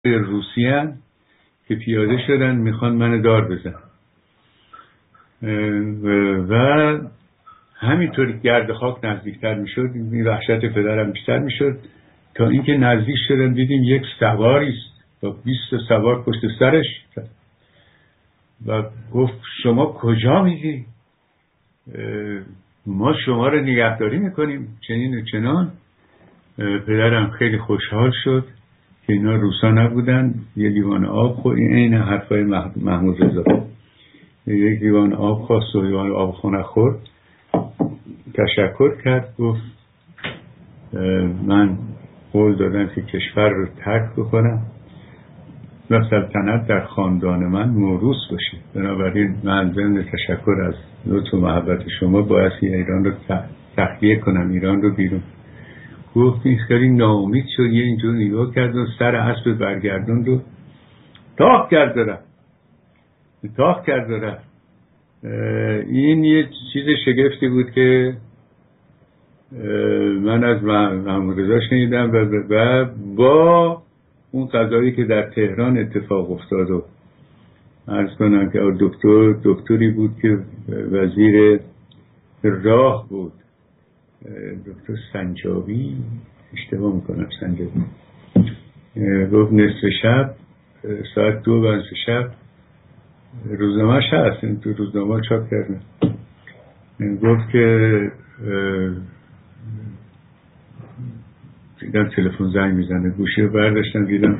روسیه که پیاده شدن میخوان من دار بزن و همینطور گرد خاک نزدیکتر میشد، این وحشت پدرم بیشتر میشد تا اینکه نزدیک شدن دیدیم یک سواریست با 20 سوار پشت سرش و گفت شما کجا میگی؟ ما شما رو نگهداری میکنیم چنین و چنان. پدرم خیلی خوشحال شد که اینا روسا نبودن، یه لیوان آب خورد، این حرفای محمود رضا، یک لیوان آب خواست و لیوان آب خونه خورد، تشکر کرد، گفت من قول دادم که کشور رو ترک بکنم و سلطنت در خاندان من موروث باشه، بنابراین من ضمن تشکر از لطف و محبت شما باید ایران رو تخلیه کنم، ایران رو بیرون. گفت این خیلی ناامید شد، یه اینجور نگاه کرد و سر اسب برگردون رو تاق کرد داره. این یه چیز شگفتی بود که من از محمود رضا شنیدم و با اون قضایی که در تهران اتفاق افتاد و عرض کنم که دکتری بود که وزیر راه بود، دکتر سنجابی، اشتباه میکنم سنجابی، گفت نصف شب ساعت 2 بعد شب روزنامه‌اش هست، این تو روزنامه چاپ کردن، گفت که دیدم تلفن زنگ میزنه، گوشی رو برداشتم دیدم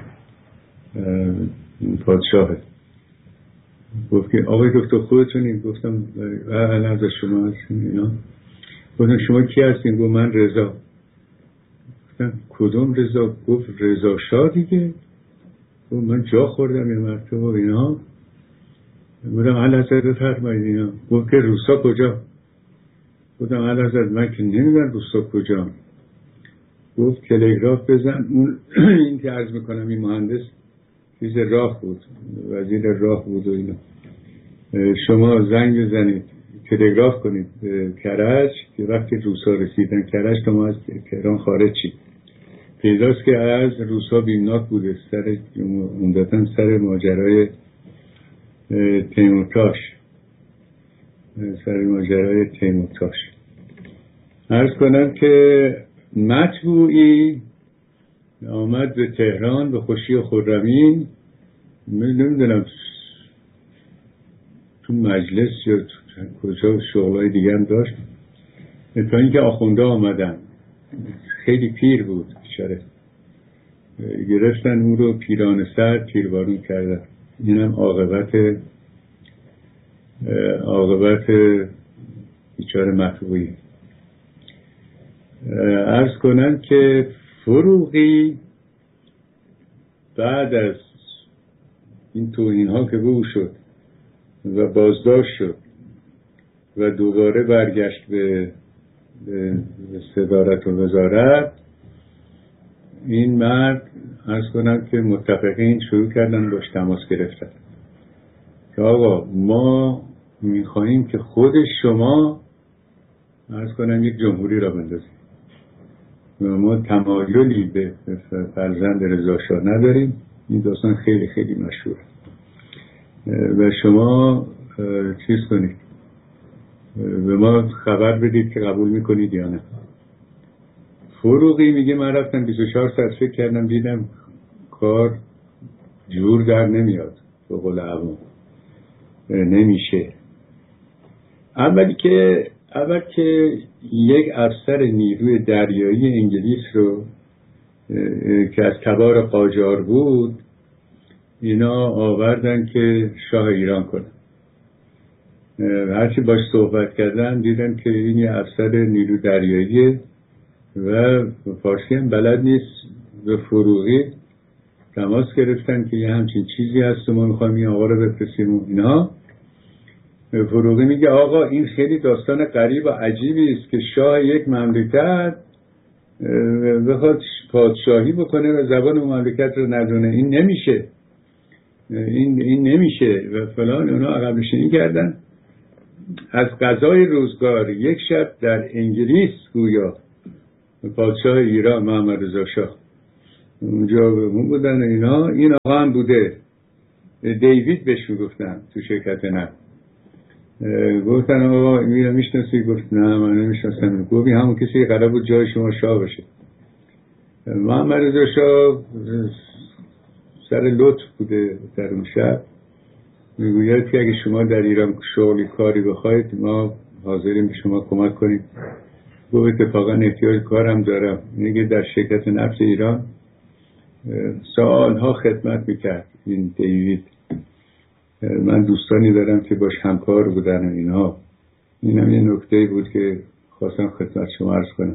پادشاهه. گفت که آقای دکتر خودتونی؟ گفتم بله از شما هستیم اینا. گفتم شما کی هستین؟ گفت من رضا. گفتم کدوم رضا؟ گفت رضا شاه دیگه. گفت من جا خوردم یه مرتبه اینا. گفتم اعلیحضرت بفرمایید اینا. گفت که روسا کجا؟ گفتم اعلیحضرت من که نمیدونم روسا کجا. گفت تلگراف بزن. اون این که عرض میکنم این مهندس چیز راه بود، وزیر راه بود و اینا، شما زنگ بزنید تلگراف کنید به کرج که وقتی روسا رسیدن کرج تا ما از تهران خارج شید. پیداست که از روسا بیمناک بوده، عمدتاً سر ماجرای تیمورتاش. عرض کنم که مطبوعی آمد به تهران به خوشی و خرمی، نمیدونم تو مجلس یا کجا شغلای دیگه هم داشت، تا اینکه آخونده آمدن، خیلی پیر بود بیچاره، گرفتن اون رو پیرانه سر تیربارون کردن. اینم عاقبت بیچاره مطبوعی. عرض کنم که فروغی بعد از این توهین ها که به او شد و بازداشت شد و دوباره برگشت به صدارت و وزارت، این مرد عرض کنم که متفقین شروع کردن باش تماس گرفتن که آقا ما میخواییم که خود شما عرض کنم یک جمهوری را بندازیم و ما تمایلی به فرزند رضا شاه نداریم. این داستان خیلی خیلی مشهور و شما چیز کنید به ما خبر بدید که قبول میکنید یا نه. فروغی میگه من رفتم 24 ساعت فکر کردم، دیدم کار جور در نمیاد، به قول عوام نمیشه. اول که یک افسر نیروی دریایی انگلیس رو که از تبار قاجار بود اینا آوردن که شاه ایران کنه. هرچی باش صحبت کردن دیدن که این یه افسر نیرو دریاییه و فارسی هم بلد نیست. به فروغی تماس گرفتن که یه همچین چیزی هست و ما میخوایم این آقا رو بفرستیم و اینا. فروغی میگه آقا این خیلی داستان غریب و عجیبی است که شاه یک مملکت بخواد پادشاهی بکنه و زبان مملکت رو ندونه، این نمیشه، این نمیشه و فلان. اونا عقب نشینی کردن. از قضای روزگار یک شب در انگلیس گویا پادشاه ایران محمد رضا شاه اونجا اون بودن اینا. این آقا هم بوده، دیوید بهش گفتن تو شرکت نفت. گفتن آقا اینو میشناسی؟ گفت نه من نمیشناسم. گفت همون کسی قرار بود جای شما شاه باشه. محمد رضا شاه سر لطف بوده در اون شب، میگوید که اگه شما در ایران شغلی کاری بخواید ما حاضریم به شما کمک کنیم. گفت اتفاقا احتیاج کارم دارم. میگه در شرکت نفت ایران سالها خدمت میکرد این دیوید، من دوستانی دارم که باش همکار بودن و اینها. این هم یه نکته بود که خواستم خدمت شما عرض کنم.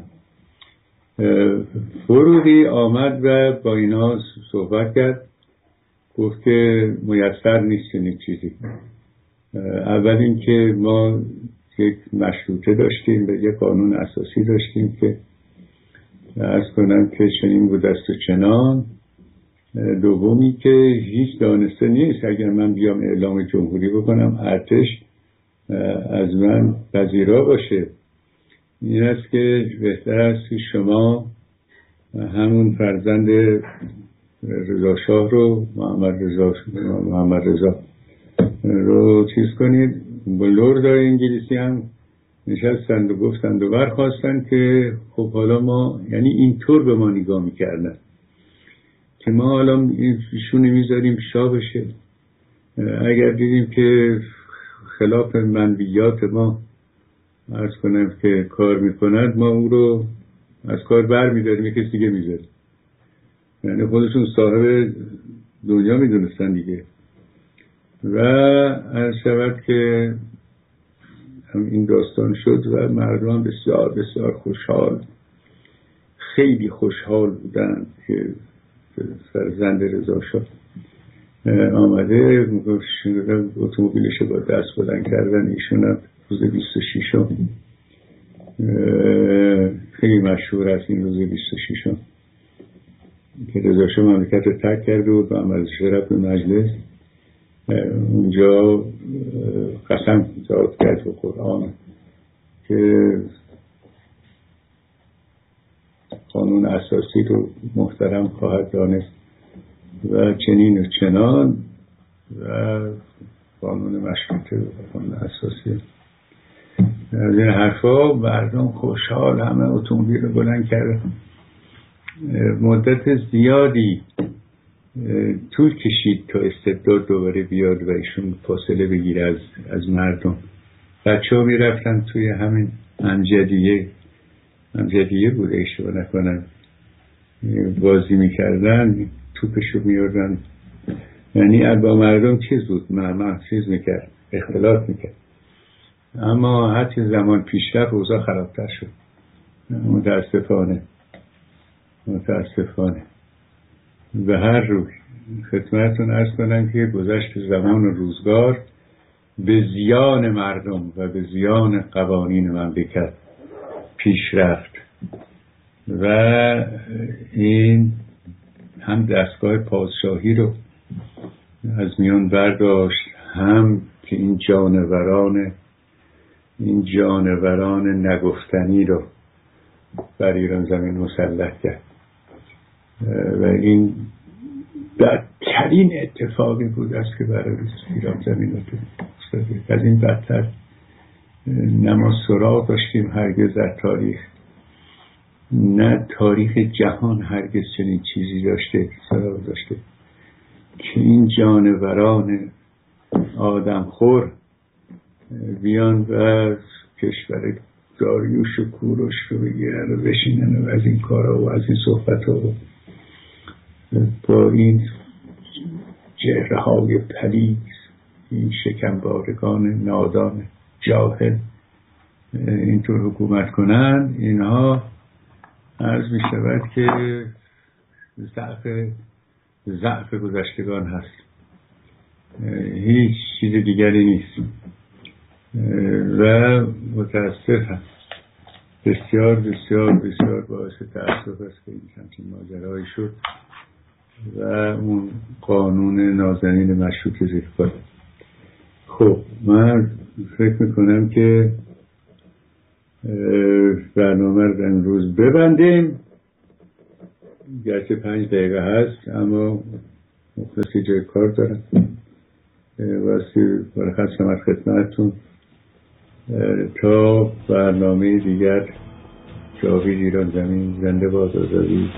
فروغی آمد و با اینا صحبت کرد، گفت که میسر نیست چنین چیزی. اول اینکه ما یک مشروطه داشتیم و یک قانون اساسی داشتیم که عرض کنم که چنین بود است و چنان. دومی که هیچ دانسته نیست اگر من بیام اعلام جمهوری بکنم ارتش از من پذیرا باشه. این است که بهتر است که شما همون فرزند رضا شاه رو محمد رضا رو چیز کنید. با لرد انگلیسی هم نشستند و گفتند و برخواستند که خب حالا ما، یعنی اینطور به ما نگاه میکردن که ما حالا ایشونو میذاریم شاه بشه، اگر دیدیم که خلاف منویات ما عرض کنم که کار میکند ما او رو از کار بر میداریم، کسی دیگه میذاریم. یعنی خودشون صاحب دنیا میدونستن دیگه. و عرض شود که این داستان شد و مردم بسیار بسیار خوشحال، خیلی خوشحال بودن که فرزند رضا شاه آمده. اتومبیلش با دست بلند کردن ایشون هم روز 26 خیلی مشهور است این روز 26 که رضا شاه مملکت رو ترک کرده بود و عمل شرف به مجلس. اونجا قسم داد کرد به قرآن که قانون اساسی رو محترم خواهد دانست و چنین و چنان و قانون مشروطه و قانون اساسی. از این حرفا مردم خوشحال، همه اتومبیل رو بلند کردن. مدت زیادی طول کشید تا استبداد دوباره بیاد و ایشون فاصله بگیره از مردم. بچه ها می رفتن توی همین امجدیه بوده اشتباه نکنم بازی می کردن، توپشو می آوردن. یعنی با مردم چیز بود، چیز می کرد، اختلاط می کرد. اما هرچی زمان پیش رفت اوضاع خرابتر شد متاسفانه. به هر روی خدمتتون عرض کنم که گذشت زمان و روزگار به زیان مردم و به زیان قوانین مملکت پیش رفت و این هم دستگاه پادشاهی رو از میان برداشت، هم که این جانوران نگفتنی رو بر ایران زمین مسلط کرد و این بدترین اتفاقی بود است که برای ایران زمین افتاد. از این بدتر نه ما سراغ داشتیم هرگز در تاریخ، نه تاریخ جهان هرگز چنین چیزی سراغ داشته که این جانوران آدمخور بیان و کشور داریوش و کوروش رو بگیرن و بشینن و از این کارها و از این صحبتها رو با این چهره های پلید، این شکمبارگان نادان جاهل اینطور حکومت کنن. اینها عرض می شود که ضعف گذشتگان هست، هیچ چیز دیگری نیست و متاسفم بسیار بسیار بسیار باعث تأسف است که این همچین ماجرایی شد و اون قانون نازنین مشروطه ذکر کنم. خب من فکر میکنم که برنامه رو امروز ببندیم گرچه 5 دقیقه هست اما مختصی جای کار دارم. واسه برخواستم از خدمتتون تا برنامه دیگر. جاوید ایران زمین، زنده باد آزادی.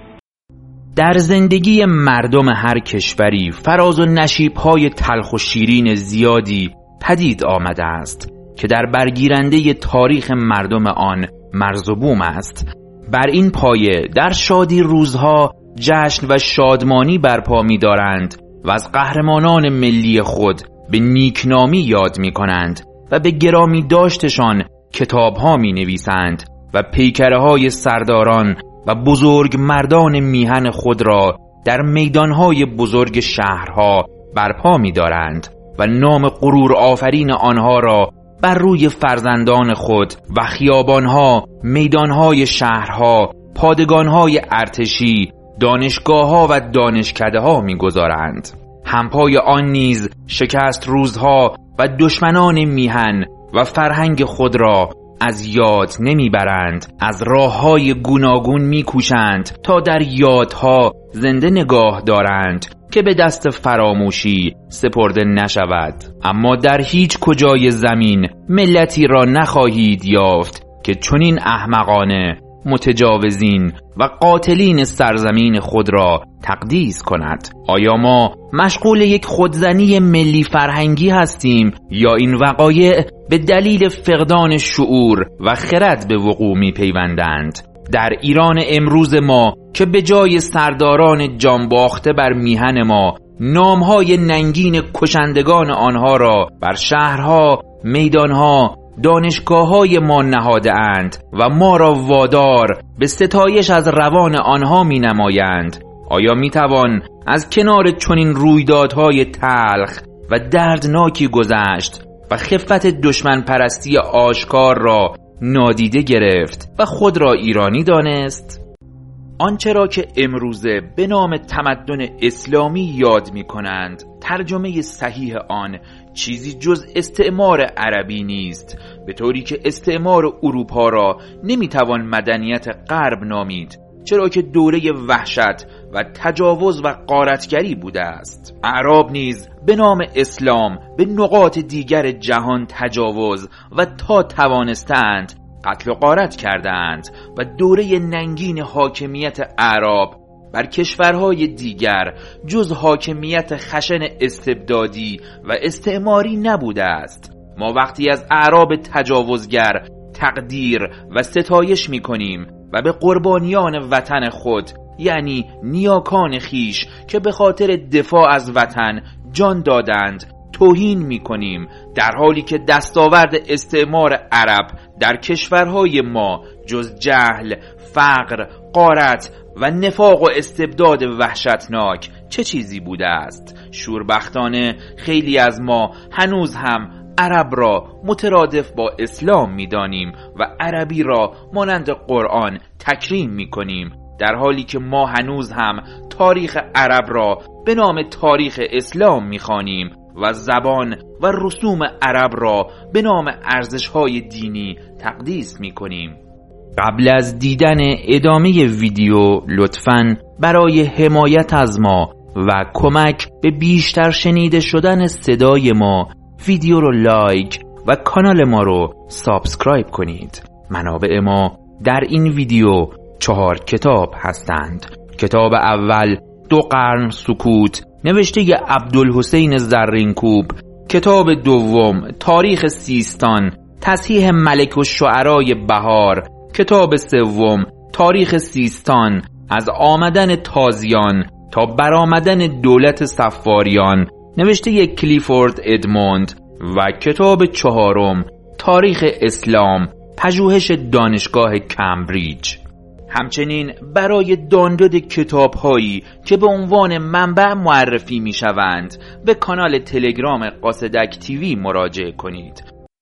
در زندگی مردم هر کشوری فراز و نشیب‌های تلخ و شیرین زیادی پدید آمده است که در برگیرنده تاریخ مردم آن مرز و بوم است. بر این پایه در شادی روزها جشن و شادمانی برپا می‌دارند و از قهرمانان ملی خود به نیکنامی یاد می‌کنند و به گرامی داشتشان کتاب‌ها می‌نویسند و پیکره‌های سرداران و بزرگ مردان میهن خود را در میدانهای بزرگ شهرها برپا می‌دارند و نام غرور آفرین آنها را بر روی فرزندان خود و خیابانها، میدانهای شهرها، پادگانهای ارتشی، دانشگاهها و دانشکده‌ها می‌گذارند. همپای آن نیز شکست روزها و دشمنان میهن و فرهنگ خود را از یاد نمیبرند، از راههای گوناگون میکوشند تا در یادها زنده نگاه دارند که به دست فراموشی سپرده نشود. اما در هیچ کجای زمین ملتی را نخواهید یافت که چنین احمقانه متجاوزین و قاتلین سرزمین خود را تقدیس کند. آیا ما مشغول یک خودزنی ملی فرهنگی هستیم یا این وقایع به دلیل فقدان شعور و خرد به وقوع می پیوندند؟ در ایران امروز ما که به جای سرداران جانباخته بر میهن ما نامهای ننگین کشندگان آنها را بر شهرها، میدانها، دانشگاه‌های ما نهاده اند و ما را وادار به ستایش از روان آنها می نمایند، آیا می توان از کنار چنین رویدادهای تلخ و دردناکی گذشت و خفت دشمن پرستی آشکار را نادیده گرفت و خود را ایرانی دانست؟ آنچه را که امروزه به نام تمدن اسلامی یاد می کنند، ترجمه صحیح آن چیزی جز استعمار عربی نیست، به طوری که استعمار اروپا را نمی توان مدنیت غرب نامید، چرا که دوره وحشت و تجاوز و غارتگری بوده است. اعراب نیز به نام اسلام به نقاط دیگر جهان تجاوز و تا توانستند قتل و غارت کردند و دوره ننگین حاکمیت اعراب بر کشورهای دیگر جز حاکمیت خشن استبدادی و استعماری نبوده است. ما وقتی از اعراب تجاوزگر تقدیر و ستایش می کنیم و به قربانیان وطن خود یعنی نیاکان خیش که به خاطر دفاع از وطن جان دادند توهین می کنیم، در حالی که دستاورد استعمار عرب در کشورهای ما جز جهل، فقر، غارت و نفاق و استبداد وحشتناک چه چیزی بوده است؟ شوربختانه خیلی از ما هنوز هم عرب را مترادف با اسلام می دانیم و عربی را مانند قرآن تکریم می کنیم، در حالی که ما هنوز هم تاریخ عرب را به نام تاریخ اسلام می خوانیم و زبان و رسوم عرب را به نام ارزش‌های دینی تقدیس می کنیم. قبل از دیدن ادامه ویدیو لطفاً برای حمایت از ما و کمک به بیشتر شنیده شدن صدای ما ویدیو رو لایک و کانال ما رو سابسکرایب کنید. منابع ما در این ویدیو 4 کتاب هستند. کتاب اول 2 قرن سکوت نوشته عبدالحسین زرینکوب، کتاب دوم تاریخ سیستان تصحیح ملک الشعرای بهار، کتاب سوم تاریخ سیستان از آمدن تازیان تا برآمدن دولت صفاریان نوشته کلیفورد ادموند و کتاب چهارم تاریخ اسلام پژوهش دانشگاه کمبریج. همچنین برای دانلود کتاب‌هایی که به عنوان منبع معرفی می‌شوند به کانال تلگرام قاصدک تیوی مراجعه کنید.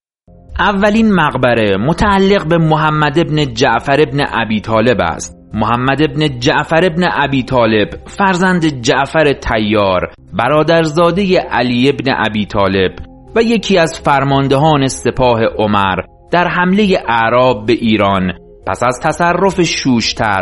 اولین مقبره متعلق به محمد ابن جعفر ابن ابی طالب است. محمد ابن جعفر ابن ابی طالب فرزند جعفر طیار، برادرزاده علی ابن ابی طالب و یکی از فرماندهان سپاه عمر در حمله اعراب به ایران پس از تصرف شوشتر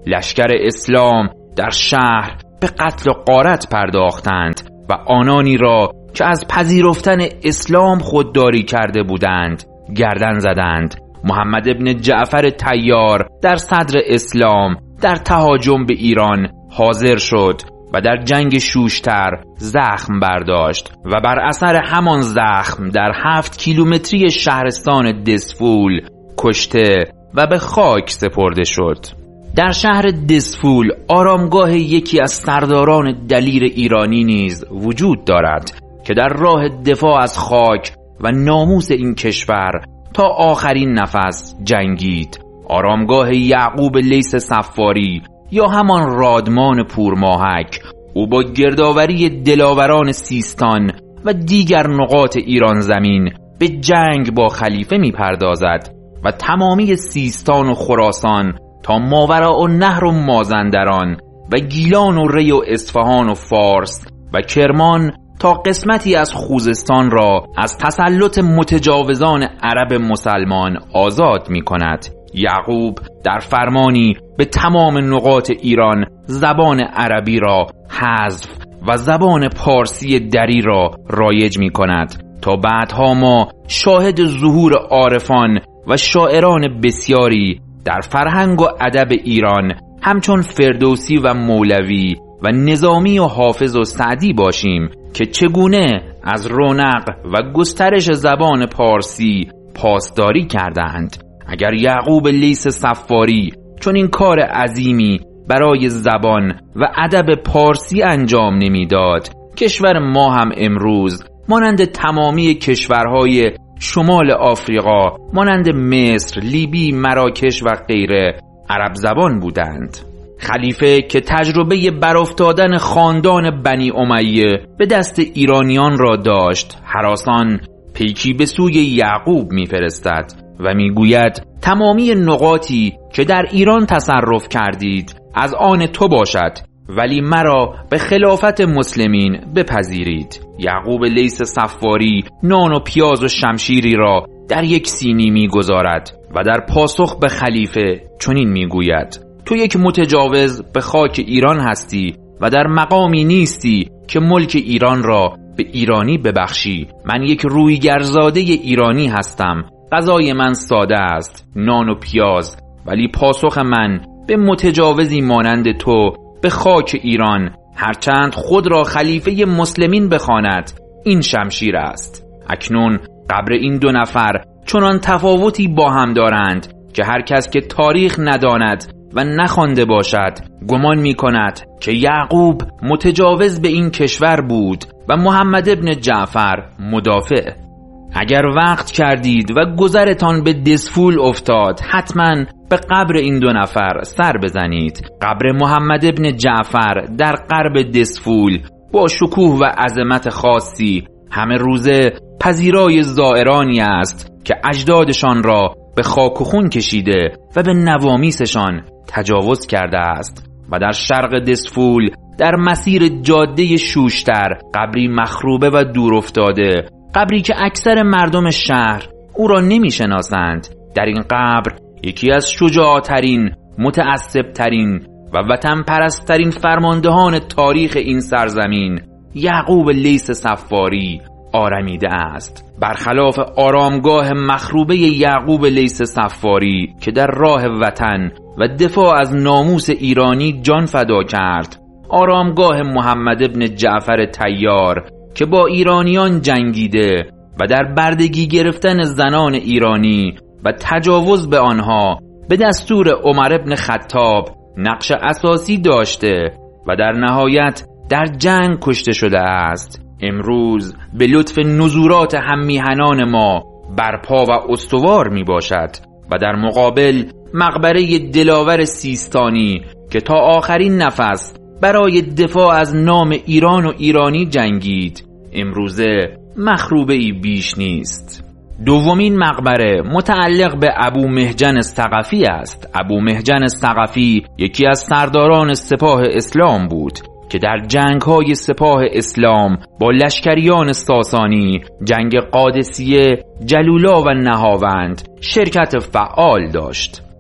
لشکر اسلام در شهر به قتل و غارت پرداختند و آنانی را که از پذیرفتن اسلام خودداری کرده بودند گردن زدند. محمد ابن جعفر طیار در صدر اسلام در تهاجم به ایران حاضر شد و در جنگ شوشتر زخم برداشت و بر اثر همان زخم در 7 کیلومتری شهرستان دسفول کشته و به خاک سپرده شد. در شهر دسفول آرامگاه یکی از سرداران دلیر ایرانی نیز وجود دارد که در راه دفاع از خاک و ناموس این کشور تا آخرین نفس جنگید. آرامگاه یعقوب لیث صفاری یا همان رادمان پورماهک. او با گردآوری دلاوران سیستان و دیگر نقاط ایران زمین به جنگ با خلیفه می پردازد و تمامی سیستان و خراسان تا ماوراءالنهر و مازندران و گیلان و ری و اصفهان و فارس و کرمان تا قسمتی از خوزستان را از تسلط متجاوزان عرب مسلمان آزاد می کند. یعقوب در فرمانی به تمام نقاط ایران زبان عربی را حذف و زبان پارسی دری را رایج می کند تا بعدها ما شاهد ظهور عارفان و شاعران بسیاری در فرهنگ و ادب ایران همچون فردوسی و مولوی و نظامی و حافظ و سعدی باشیم که چگونه از رونق و گسترش زبان پارسی پاسداری کردند. اگر یعقوب لیث صفاری چون این کار عظیمی برای زبان و ادب پارسی انجام نمیداد، کشور ما هم امروز مانند تمامی کشورهای شمال آفریقا مانند مصر، لیبی، مراکش و غیره عرب زبان بودند. خلیفه که تجربه برافتادن خاندان بنی امیه به دست ایرانیان را داشت، هراسان پیکی به سوی یعقوب میفرستد و میگوید تمامی نقاطی که در ایران تصرف کردید از آن تو باشد، ولی مرا به خلافت مسلمین بپذیرید. یعقوب لیث صفاری نان و پیاز و شمشیری را در یک سینی میگذارد و در پاسخ به خلیفه چنین میگوید: تو یک متجاوز به خاک ایران هستی و در مقامی نیستی که ملک ایران را به ایرانی ببخشی. من یک رویگرزاده ایرانی هستم، غذای من ساده است، نان و پیاز، ولی پاسخ من به متجاوزی مانند تو به خاک ایران، هرچند خود را خلیفه مسلمین بخواند، این شمشیر است. اکنون قبر این دو نفر چنان تفاوتی با هم دارند که هر کس که تاریخ نداند و نخوانده باشد گمان می کند که یعقوب متجاوز به این کشور بود و محمد ابن جعفر مدافع. اگر وقت کردید و گذرتان به دسفول افتاد، حتما به قبر این دو نفر سر بزنید. قبر محمد ابن جعفر در غرب دسفول با شکوه و عظمت خاصی همه روزه پذیرای زائرانی است که اجدادشان را به خاک و خون کشیده و به نوامیسشان تجاوز کرده است. و در شرق دسفول در مسیر جاده شوشتر قبری مخروبه و دور افتاده، قبری که اکثر مردم شهر او را نمی شناسند. در این قبر یکی از شجاعترین، متعصبترین و وطن پرستترین فرماندهان تاریخ این سرزمین، یعقوب لیث صفاری، آرمیده است. برخلاف آرامگاه مخروبه یعقوب لیث صفاری که در راه وطن و دفاع از ناموس ایرانی جان فدا کرد، آرامگاه محمد ابن جعفر طیار که با ایرانیان جنگیده و در بردگی گرفتن زنان ایرانی و تجاوز به آنها به دستور عمر ابن خطاب نقش اساسی داشته و در نهایت در جنگ کشته شده است، امروز به لطف نزورات هم میهنان ما برپا و استوار می باشد و در مقابل مقبره دلاور سیستانی که تا آخرین نفس برای دفاع از نام ایران و ایرانی جنگید، امروزه مخروبه‌ای بیش نیست. دومین مقبره متعلق به ابو محجن ثقفی است. ابو محجن ثقفی یکی از سرداران سپاه اسلام بود که در جنگ‌های سپاه اسلام با لشکریان ساسانی، جنگ قادسیه، جلولا و نهاوند شرکت فعال داشت.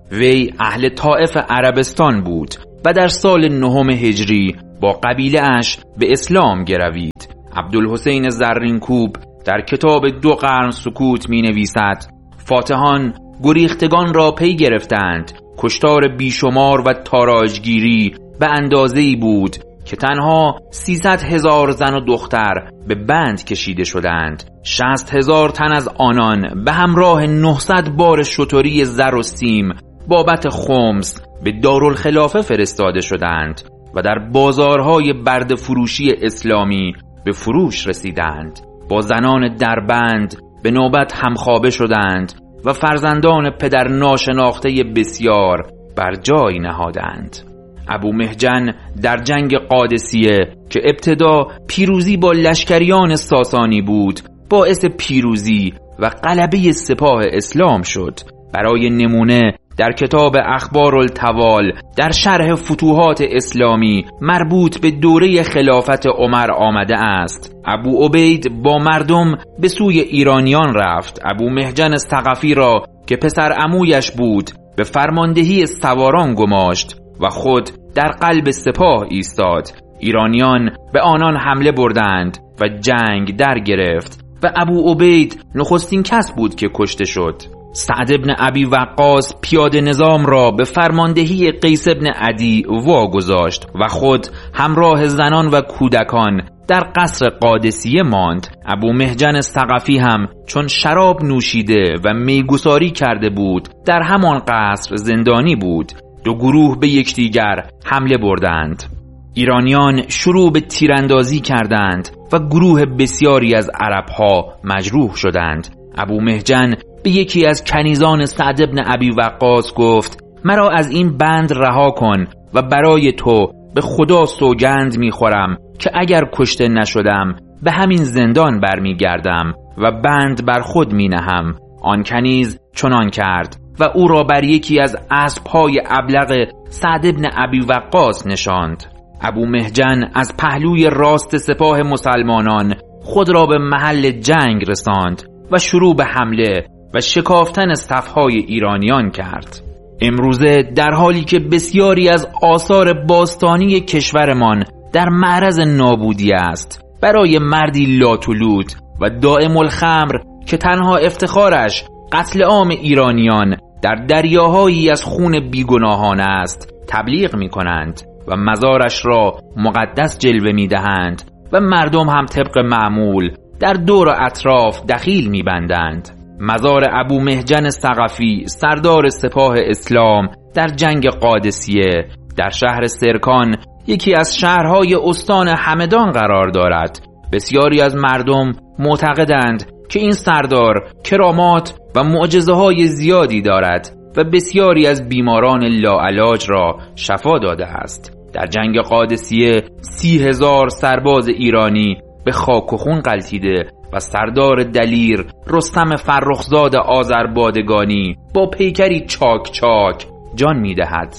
وی اهل طائف عربستان بود و در سال 9 هجری با قبیله اش به اسلام گروید. عبدالحسین زرینکوب در کتاب 2 قرن سکوت می نویسد: فاتحان گریختگان را پی گرفتند. کشتار بیشمار و تاراجگیری به اندازه‌ای بود که تنها 300,000 زن و دختر به بند کشیده شدند. 60,000 تن از آنان به همراه 900 بار شتری زر و سیم بابت خمس به دارالخلافه فرستاده شدند و در بازارهای برده فروشی اسلامی به فروش رسیدند. با زنان دربند به نوبت همخوابه شدند و فرزندان پدر ناشناخته بسیار بر جای نهادند. ابو محجن در جنگ قادسیه که ابتدا پیروزی با لشکریان ساسانی بود، باعث پیروزی و غلبه سپاه اسلام شد. برای نمونه در کتاب اخبار التوال در شرح فتوحات اسلامی مربوط به دوره خلافت عمر آمده است: ابو عبید با مردم به سوی ایرانیان رفت. ابو محجن ثقفی را که پسر عمویش بود به فرماندهی سواران گماشت و خود در قلب سپاه ایستاد. ایرانیان به آنان حمله بردند و جنگ در گرفت و ابو عبید نخستین کس بود که کشته شد. سعد ابن ابی وقاص پیاده نظام را به فرماندهی قیس ابن عدی واگذاشت و خود همراه زنان و کودکان در قصر قادسیه ماند. ابو محجن ثقفی هم چون شراب نوشیده و میگساری کرده بود در همان قصر زندانی بود. 2 گروه به یکدیگر حمله بردند. ایرانیان شروع به تیراندازی کردند و گروه بسیاری از عربها مجروح شدند. ابو محجن به یکی از کنیزان سعد ابن ابی وقاص گفت: مرا از این بند رها کن و برای تو به خدا سوگند میخورم که اگر کشته نشدم به همین زندان برمیگردم و بند بر خود مینهم. آن کنیز چنان کرد و او را بر یکی از اسب‌های ابلق سعد ابن ابی وقاص نشاند. ابو محجن از پهلوی راست سپاه مسلمانان خود را به محل جنگ رساند و شروع به حمله و شکافتن صف‌های ایرانیان کرد. امروزه در حالی که بسیاری از آثار باستانی کشورمان در معرض نابودی است، برای مردی لاتولود و دائم الخمر که تنها افتخارش قتل عام ایرانیان در دریاهایی از خون بیگناهان است تبلیغ می کنند و مزارش را مقدس جلوه می دهند و مردم هم طبق معمول در دور و اطراف دخیل می بندند. مزار ابو محجن ثقفی سردار سپاه اسلام در جنگ قادسیه در شهر سرکان، یکی از شهرهای استان همدان قرار دارد. بسیاری از مردم معتقدند که این سردار کرامات و معجزه‌های زیادی دارد و بسیاری از بیماران لاعلاج را شفا داده است. در جنگ قادسیه 30,000 سرباز ایرانی به خاک و خون غلتیده و سردار دلیر رستم فرخزاد آذربادگانی با پیکری چاک چاک جان می‌دهد.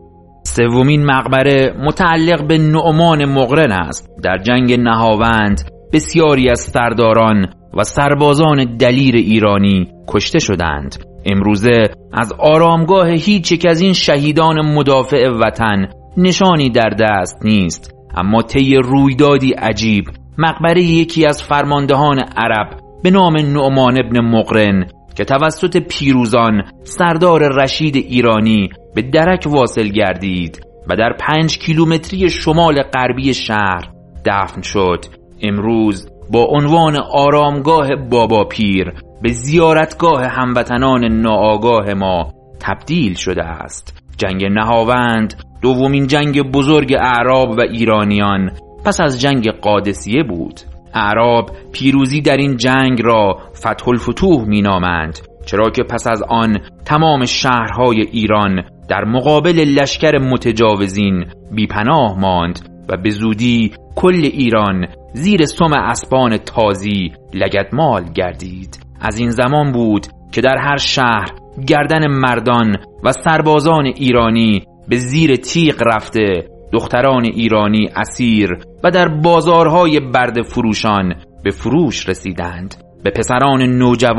3مین مقبره متعلق به نعمان مقرن است. در جنگ نهاوند بسیاری از سرداران و سربازان دلیر ایرانی کشته شدند. امروزه از آرامگاه هیچ یک از این شهیدان مدافع وطن نشانی در دست نیست، اما طی رویدادی عجیب مقبره یکی از فرماندهان عرب به نام نعمان ابن مقرن که توسط پیروزان سردار رشید ایرانی به درک واصل گردید و در 5 کیلومتری شمال غربی شهر دفن شد، امروز با عنوان آرامگاه بابا پیر به زیارتگاه هموطنان ناآگاه ما تبدیل شده است. جنگ نهاوند 2مین جنگ بزرگ اعراب و ایرانیان پس از جنگ قادسیه بود. اعراب پیروزی در این جنگ را فتح الفتوح می نامند، چرا که پس از آن تمام شهرهای ایران در مقابل لشکر متجاوزین بیپناه ماند و به زودی کل ایران زیر سم اسبان تازی لگدمال گردید. از این زمان بود که در هر شهر گردن مردان و سربازان ایرانی به زیر تیغ رفته، دختران ایرانی اسیر و در بازارهای برده فروشان به فروش رسیدند. به پسران نوجوان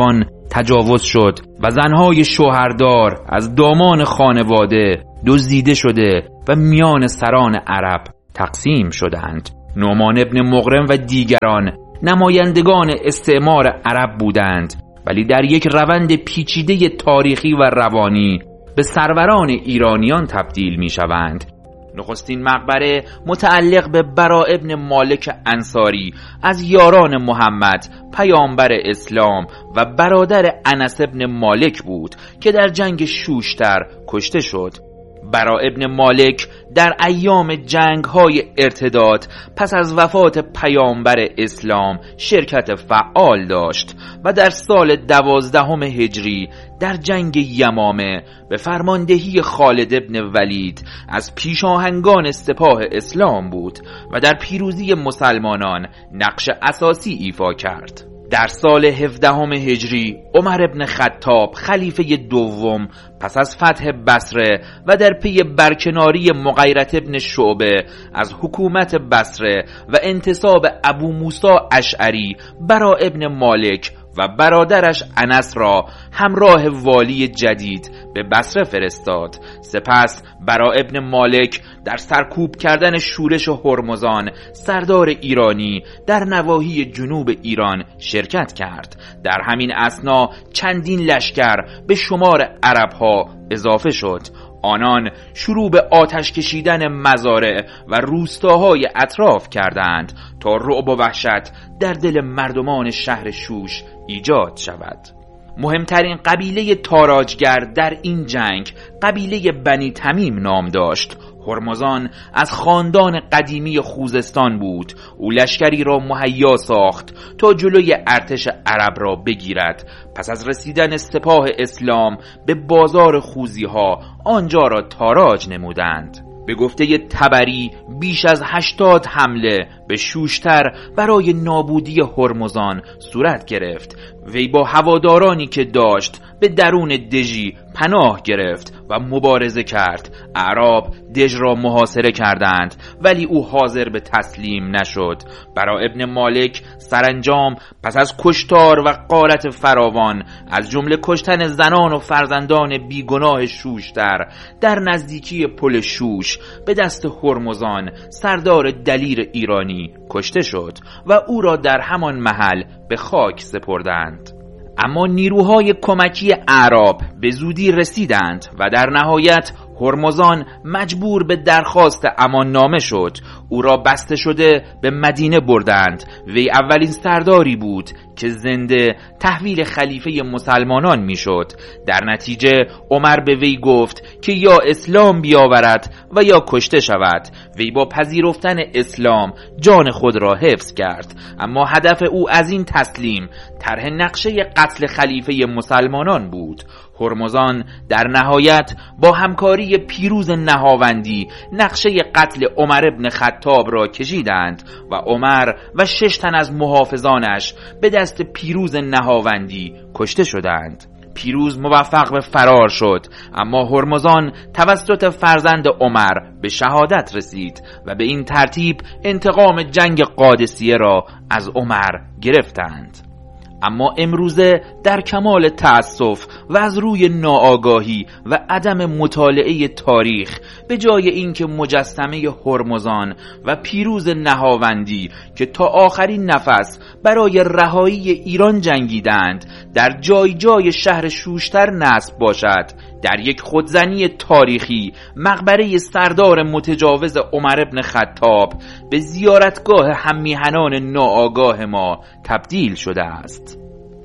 تجاوز شد و زنهای شوهردار از دامان خانواده دزدیده شده و میان سران عرب تقسیم شدند. نعمان ابن مقرن و دیگران نمایندگان استعمار عرب بودند، ولی در یک روند پیچیده تاریخی و روانی به سروران ایرانیان تبدیل می شوند. نخستین مقبره متعلق به برا ابن مالک انصاری از یاران محمد پیامبر اسلام و برادر انس ابن مالک بود که در جنگ شوشتر کشته شد. برا ابن مالک در ایام جنگ‌های ارتداد پس از وفات پیامبر اسلام شرکت فعال داشت و در سال 12 هجری در جنگ یمامه به فرماندهی خالد ابن ولید از پیشاهنگان سپاه اسلام بود و در پیروزی مسلمانان نقش اساسی ایفا کرد. در سال 17 هجری عمر ابن خطاب خلیفه دوم پس از فتح بصره و در پی برکناری مغیرة ابن شعبه از حکومت بصره و انتصاب ابو موسی اشعری برا ابن مالک و برادرش انس را همراه والی جدید به بصره فرستاد. سپس برا ابن مالک در سرکوب کردن شورش هرمزان سردار ایرانی در نواحی جنوب ایران شرکت کرد. در همین اثنا چندین لشکر به شمار عربها اضافه شد. آنان شروع به آتش کشیدن مزارع و روستاهای اطراف کردند تا رعب و وحشت در دل مردمان شهر شوش ایجاد شود. مهمترین قبیله تاراجگر در این جنگ قبیله بنی تمیم نام داشت. هرمزان از خاندان قدیمی خوزستان بود. او لشکری را مهیا ساخت تا جلوی ارتش عرب را بگیرد. پس از رسیدن سپاه اسلام به بازار خوزی ها آنجا را تاراج نمودند. به گفته تبری بیش از 80 حمله به شوشتر برای نابودی هرمزان صورت گرفت. وی با هوادارانی که داشت به درون دژی پناه گرفت و مبارزه کرد. اعراب دژ را محاصره کردند ولی او حاضر به تسلیم نشد. برا ابن مالک سرانجام پس از کشتار و غارت فراوان از جمله کشتن زنان و فرزندان بیگناه شوشتر در نزدیکی پل شوش به دست هرمزان سردار دلیر ایرانی کشته شد و او را در همان محل به خاک سپردند. اما نیروهای کمکی اعراب به زودی رسیدند و در نهایت هرمزان مجبور به درخواست امان نامه شد. او را بسته شده به مدینه بردند. وی اولین سرداری بود که زنده تحویل خلیفه مسلمانان میشد. در نتیجه عمر به وی گفت که یا اسلام بیاورد و یا کشته شود. وی با پذیرفتن اسلام جان خود را حفظ کرد، اما هدف او از این تسلیم طرح نقشه قتل خلیفه مسلمانان بود. هرمزان در نهایت با همکاری پیروز نهاوندی نقشه قتل عمر ابن خطاب را کشیدند و عمر و 6 تن از محافظانش به دست پیروز نهاوندی کشته شدند. پیروز موفق به فرار شد، اما هرمزان توسط فرزند عمر به شهادت رسید و به این ترتیب انتقام جنگ قادسیه را از عمر گرفتند. اما امروزه در کمال تأسف و از روی ناآگاهی و عدم مطالعه تاریخ به جای اینکه مجسمه هرمزان و پیروز نهاوندی که تا آخرین نفس برای رهایی ایران جنگیدند در جای جای شهر شوشتر نصب باشد، در یک خودزنی تاریخی مقبره سردار متجاوز عمر ابن خطاب به زیارتگاه هممیهنان ناآگاه ما تبدیل شده است.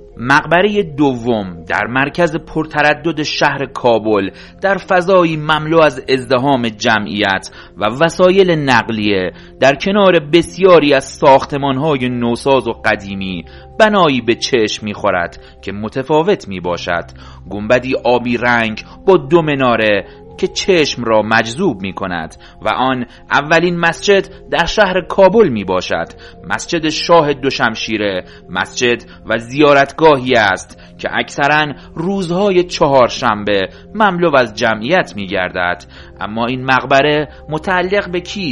مقبره دوم در مرکز پرتردد شهر کابل در فضایی مملو از ازدحام جمعیت و وسایل نقلیه در کنار بسیاری از ساختمان‌های نوساز و قدیمی بنایی به چشم می‌خورد که متفاوت می‌باشد. گنبدی آبی رنگ با 2 مناره که چشم را مجذوب می کند و آن اولین مسجد در شهر کابل می باشد. مسجد شاه دوشمشیره مسجد و زیارتگاهی است که اکثراً روزهای 4 شنبه مملو از جمعیت می گردد. اما این مقبره متعلق به کیست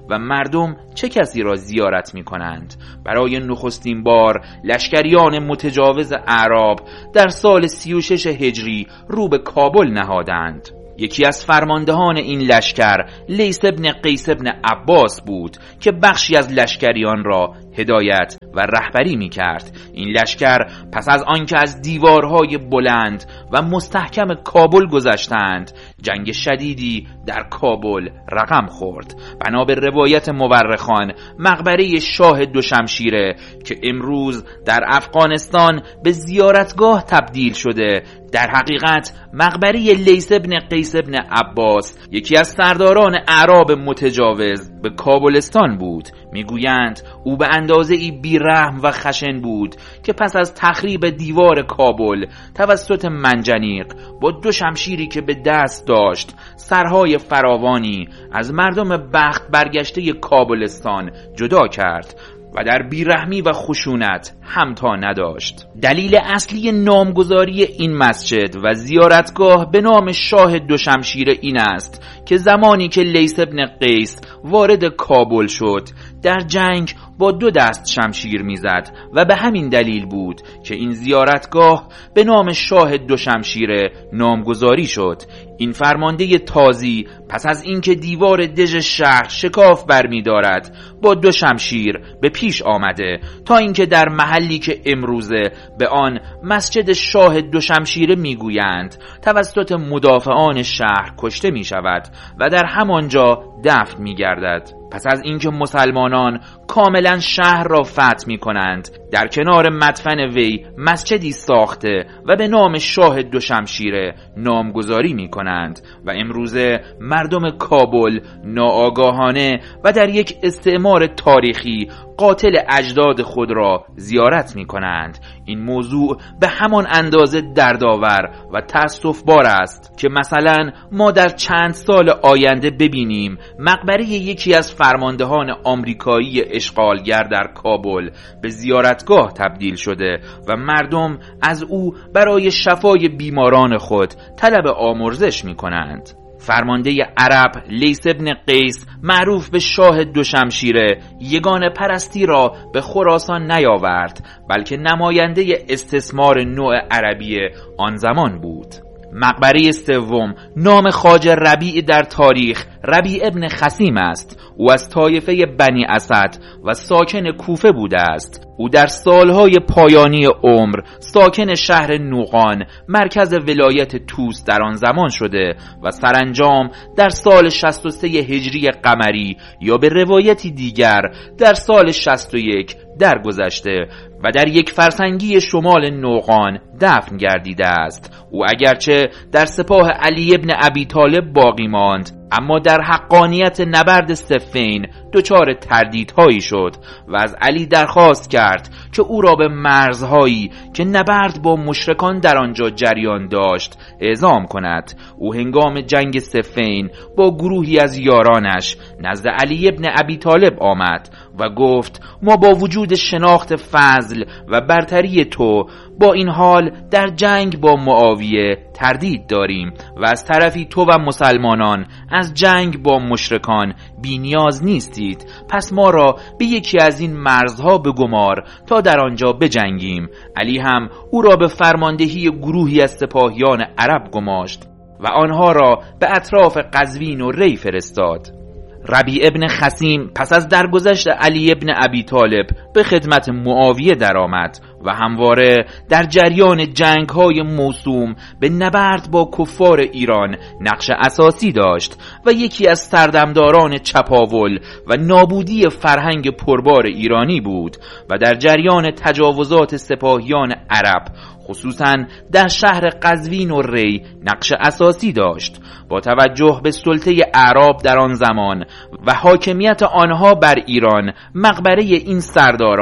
و مردم چه کسی را زیارت می کنند. برای نخستین بار لشکریان متجاوز اعراب در سال 36 هجری رو به کابل نهادند. یکی از فرماندهان این لشکر لیث ابن قیس ابن عباس بود که بخشی از لشکریان را هدایت و رهبری می کرد. این لشکر پس از آنکه از دیوارهای بلند و مستحکم کابل گذشتند، جنگ شدیدی در کابل رقم خورد. بنا به روایت مورخان، مقبره شاه دوشمشیره که امروز در افغانستان به زیارتگاه تبدیل شده، در حقیقت مقبره لیث ابن قیس ابن عباس، یکی از سرداران اعراب متجاوز به کابلستان بود. میگویند او به اندازه‌ای بی‌رحم و خشن بود که پس از تخریب دیوار کابل توسط منجنیق با 2 شمشیری که به دست داشت، سرهای فراوانی از مردم بخت برگشته کابلستان جدا کرد و در بیرحمی و خشونت همتا نداشت. دلیل اصلی نامگذاری این مسجد و زیارتگاه به نام شاه دوشمشیره این است که زمانی که لیث ابن قیس وارد کابل شد، در جنگ با 2 دست شمشیر میزد و به همین دلیل بود که این زیارتگاه به نام شاه دوشمشیره نامگذاری شد. این فرمانده تازی پس از اینکه دیوار دژ شهر شکاف برمی دارد، با 2 شمشیر به پیش آمده تا اینکه در محلی که امروزه به آن مسجد شاه دوشمشیره میگویند توسط مدافعان شهر کشته می شود و در همانجا دفن می گردد. پس از اینکه مسلمانان کاملا شهر را فتح می کنند، در کنار مدفن وی مسجدی ساخته و به نام شاه دوشمشیره نامگذاری می کنند و امروزه مردم کابل ناآگاهانه و در یک استعمار تاریخی قاتل اجداد خود را زیارت می کنند. این موضوع به همان اندازه دردآور و تأسف‌بار است که مثلا ما در چند سال آینده ببینیم مقبره یکی از فرماندهان آمریکایی اشغالگر در کابل به زیارتگاه تبدیل شده و مردم از او برای شفای بیماران خود طلب آمرزش می کنند. فرمانده عرب لیث ابن قیس، معروف به شاه دوشمشیره، یگانه پرستی را به خراسان نیاورد، بلکه نماینده استثمار نوع عربی آن زمان بود. مقبره سوم نام خواجه ربیع در تاریخ ربیع ابن خثیم است. او از طایفه بنی اسد و ساکن کوفه بوده است. او در سالهای پایانی عمر ساکن شهر نوقان، مرکز ولایت توس در آن زمان شده و سرانجام در سال 63 هجری قمری یا به روایتی دیگر در سال 61 درگذشته و در یک فرسنگی شمال نوقان دفن گردیده است. او اگرچه در سپاه علی ابن ابی طالب باقی ماند، اما در حقانیت نبرد صفین دچار تردیدهایی شد و از علی درخواست کرد که او را به مرزهایی که نبرد با مشرکان در آنجا جریان داشت اعزام کند. او هنگام جنگ صفین با گروهی از یارانش نزد علی ابن ابی طالب آمد و گفت ما با وجود شناخت فضل و برتری تو با این حال در جنگ با معاویه تردید داریم و از طرفی تو و مسلمانان از جنگ با مشرکان بی نیاز نیستید، پس ما را به یکی از این مرزها بگمار تا در آنجا بجنگیم. علی هم او را به فرماندهی گروهی از سپاهیان عرب گماشت و آنها را به اطراف قزوین و ری فرستاد. ربیع ابن خثیم پس از درگذشت علی ابن ابی طالب به خدمت معاویه درآمد و همواره در جریان جنگ‌های موسوم به نبرد با کفار ایران نقش اساسی داشت و یکی از سردمداران چپاول و نابودی فرهنگ پربار ایرانی بود و در جریان تجاوزات سپاهیان عرب خصوصا در شهر قزوین و ری نقش اساسی داشت. با توجه به سلطه اعراب در آن زمان و حاکمیت آنها بر ایران، مقبره این سرداران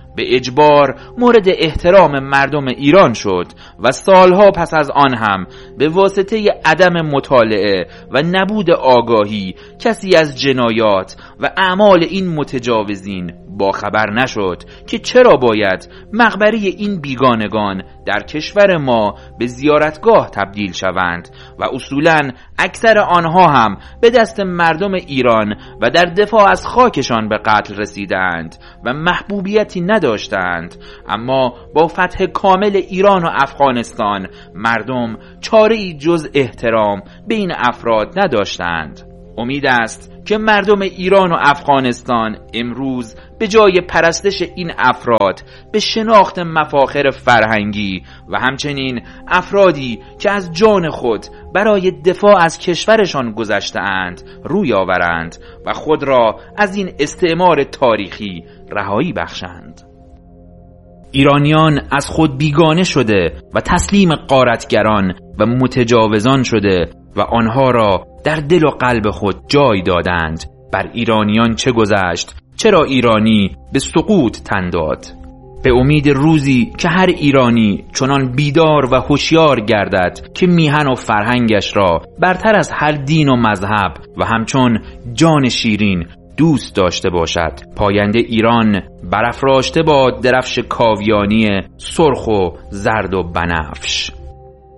به اجبار مورد احترام مردم ایران شد و سالها پس از آن هم به واسطه عدم مطالعه و نبود آگاهی کسی از جنایات و اعمال این متجاوزین باخبر نشد که چرا باید مقبره این بیگانگان در کشور ما به زیارتگاه تبدیل شوند و اصولاً اکثر آنها هم به دست مردم ایران و در دفاع از خاکشان به قتل رسیدند و محبوبیتی نداشتند. اما با فتح کامل ایران و افغانستان مردم چاره‌ای جز احترام به این افراد نداشتند. امید است که مردم ایران و افغانستان امروز به جای پرستش این افراد به شناخت مفاخر فرهنگی و همچنین افرادی که از جان خود برای دفاع از کشورشان گذشته‌اند روی آورند و خود را از این استعمار تاریخی رهایی بخشند. ایرانیان از خود بیگانه شده و تسلیم غارتگران و متجاوزان شده و آنها را در دل و قلب خود جای دادند. بر ایرانیان چه گذشت؟ چرا ایرانی به سقوط تن داد؟ به امید روزی که هر ایرانی چنان بیدار و هوشیار گردد که میهن و فرهنگش را برتر از هر دین و مذهب و همچون جان شیرین دوست داشته باشد. پاینده ایران برافراشته با درفش کاویانی سرخ و زرد و بنفش.